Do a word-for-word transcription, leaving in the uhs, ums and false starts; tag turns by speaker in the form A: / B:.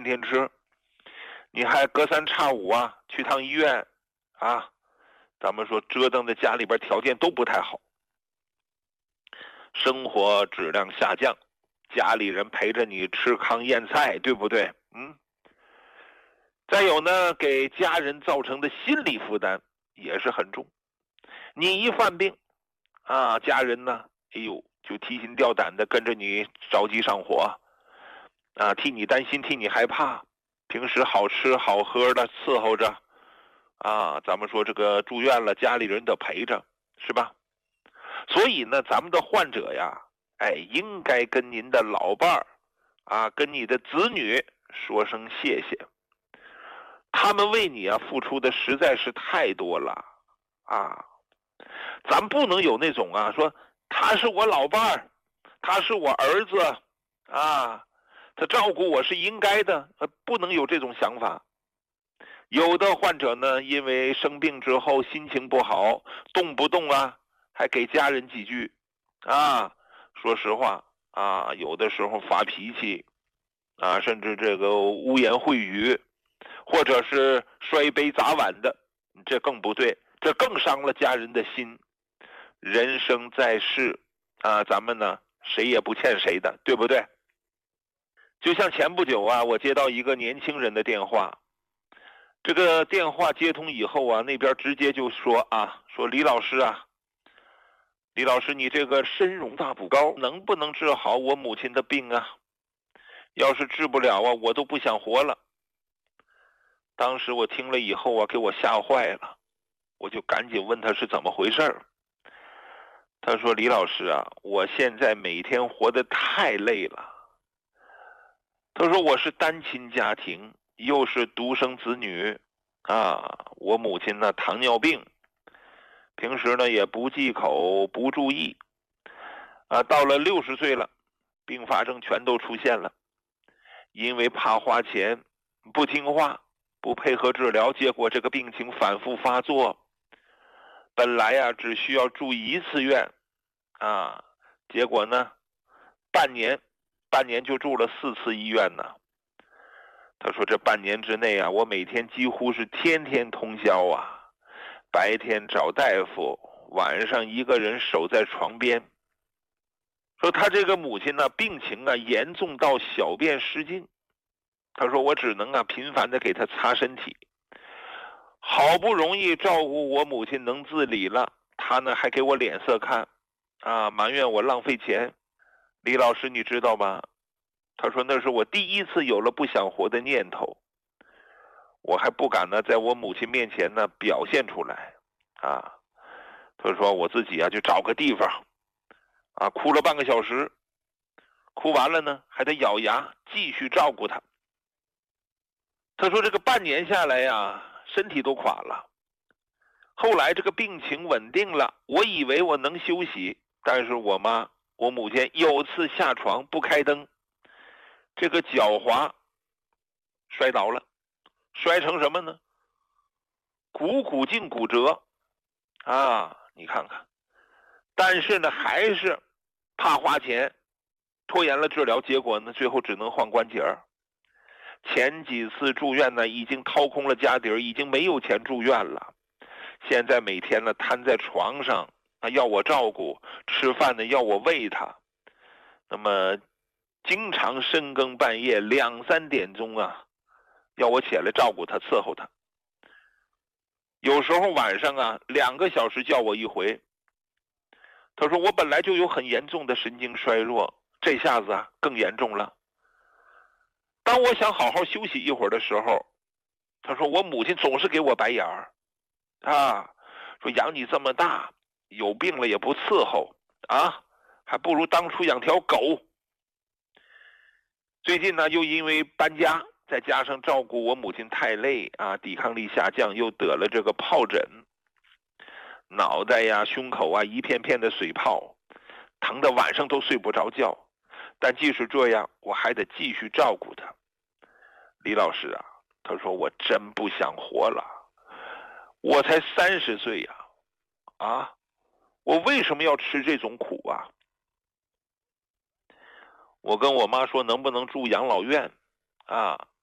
A: 天吃，你还隔三差五啊去趟医院啊，咱们说折腾的家里边条件都不太好，生活质量下降，家里人陪着你吃糠咽菜，对不对？嗯。再有呢，给家人造成的心理负担也是很重。你一犯病啊，家人呢，哎呦，就提心吊胆的跟着你着急上火啊，替你担心，替你害怕。平时好吃好喝的伺候着啊，咱们说这个住院了，家里人得陪着，是吧？所以呢，咱们的患者呀，哎，应该跟您的老伴儿啊，跟你的子女说声谢谢。他们为你啊付出的实在是太多了啊，咱不能有那种啊说他是我老伴儿，他是我儿子啊，他照顾我是应该的，不能有这种想法。有的患者呢，因为生病之后心情不好，动不动啊还给家人几句啊，说实话啊，有的时候发脾气啊，甚至这个污言秽语，或者是摔杯砸碗的，这更不对，这更伤了家人的心。人生在世啊，咱们呢谁也不欠谁的，对不对？就像前不久啊，我接到一个年轻人的电话，这个电话接通以后啊，那边直接就说啊，说李老师啊，李老师你这个身荣大补膏能不能治好我母亲的病啊？要是治不了啊，我都不想活了。当时我听了以后啊，给我吓坏了，我就赶紧问他是怎么回事儿。他说李老师啊，我现在每天活得太累了。他说我是单亲家庭，又是独生子女啊，我母亲呢糖尿病，平时呢也不忌口不注意啊，到了六十岁了，并发症全都出现了。因为怕花钱，不听话，不配合治疗，结果这个病情反复发作。本来呀、啊、只需要住一次院啊，结果呢半年半年就住了四次医院呢。他说这半年之内啊，我每天几乎是天天通宵啊，白天找大夫，晚上一个人守在床边。说他这个母亲呢病情啊严重到小便失禁，他说我只能啊频繁的给他擦身体，好不容易照顾我母亲能自理了，他呢还给我脸色看啊，埋怨我浪费钱。李老师你知道吗？他说那是我第一次有了不想活的念头，我还不敢呢在我母亲面前呢表现出来啊。他说我自己啊就找个地方啊哭了半个小时，哭完了呢还得咬牙继续照顾他。他说这个半年下来呀，身体都垮了。后来这个病情稳定了，我以为我能休息，但是我妈我母亲有次下床不开灯，这个脚滑摔倒了，摔成什么呢？股骨胫骨折啊！你看看，但是呢还是怕花钱，拖延了治疗，结果呢最后只能换关节儿。前几次住院呢已经掏空了家底儿，已经没有钱住院了。现在每天呢瘫在床上啊，要我照顾，吃饭呢要我喂他。那么经常深更半夜两三点钟啊，要我起来照顾他伺候他。有时候晚上啊两个小时叫我一回。他说我本来就有很严重的神经衰弱，这下子啊更严重了。当我想好好休息一会儿的时候，他说我母亲总是给我白眼儿啊，说养你这么大，有病了也不伺候啊，还不如当初养条狗。最近呢又因为搬家，再加上照顾我母亲太累啊，抵抗力下降，又得了这个疱疹，脑袋呀胸口啊一片片的水泡，疼得晚上都睡不着觉。但即使这样，我还得继续照顾他。李老师啊，他说我真不想活了，我才三十岁呀，啊，我为什么要吃这种苦啊？我跟我妈说能不能住养老院啊，